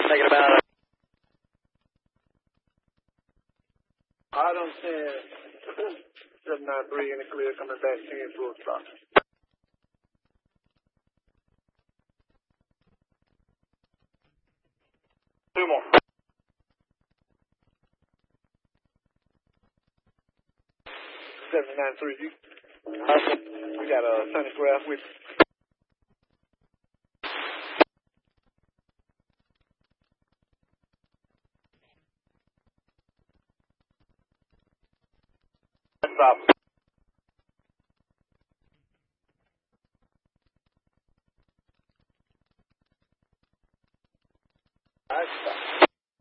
taking about Item 10, 793 in the clear, coming back 10 full stop. Two more. 793, we got a Sunny Graph with stop.